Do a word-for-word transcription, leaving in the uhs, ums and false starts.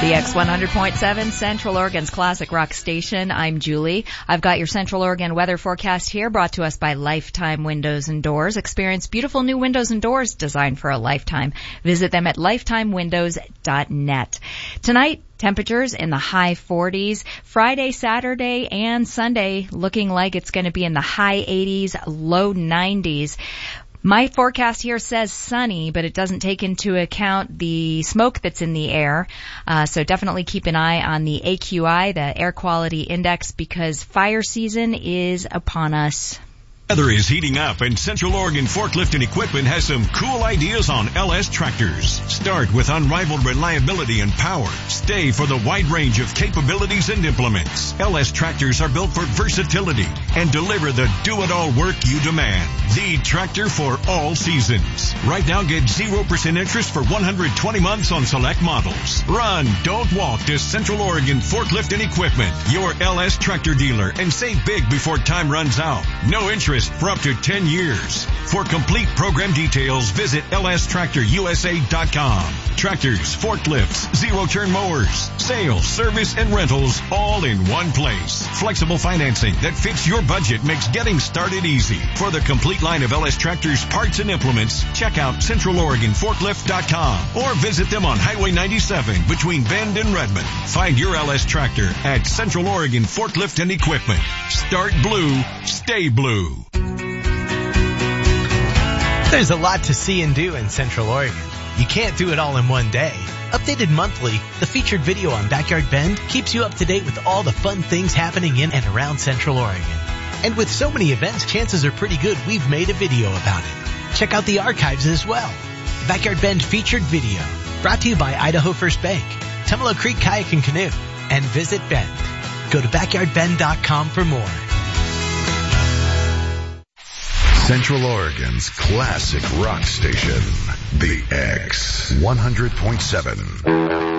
The X one hundred point seven, Central Oregon's classic rock station. I'm Julie. I've got your Central Oregon weather forecast here, brought to us by Lifetime Windows and Doors. Experience beautiful new windows and doors designed for a lifetime. Visit them at lifetime windows dot net. Tonight, temperatures in the high forties. Friday, Saturday, and Sunday looking like it's going to be in the high eighties, low nineties. My forecast here says sunny, but it doesn't take into account the smoke that's in the air. Uh, so definitely keep an eye on the A Q I, the air quality index, because fire season is upon us. Weather is heating up, and Central Oregon Forklift and Equipment has some cool ideas on L S tractors. Start with unrivaled reliability and power. Stay for the wide range of capabilities and implements. L S tractors are built for versatility and deliver the do-it-all work you demand. The tractor for all seasons. Right now, get zero percent interest for one hundred twenty months on select models. Run, don't walk to Central Oregon Forklift and Equipment, your L S tractor dealer, and save big before time runs out. No interest for up to ten years. For complete program details, visit L S tractor U S A dot com. Tractors, forklifts, zero-turn mowers, sales, service, and rentals all in one place. Flexible financing that fits your budget makes getting started easy. For the complete line of L S tractors, parts, and implements, check out Central Oregon Forklift dot com or visit them on Highway ninety-seven between Bend and Redmond. Find your L S tractor at Central Oregon Forklift and Equipment. Start blue, stay blue. There's a lot to see and do in Central Oregon. You can't do it all in one day. Updated monthly, the featured video on Backyard Bend keeps you up to date with all the fun things happening in and around Central Oregon. And with so many events, chances are pretty good we've made a video about it. Check out the archives as well. Backyard Bend featured video, brought to you by Idaho First Bank, Tumalo Creek Kayak and Canoe, and Visit Bend. Go to backyard bend dot com for more. Central Oregon's classic rock station, The X one hundred point seven.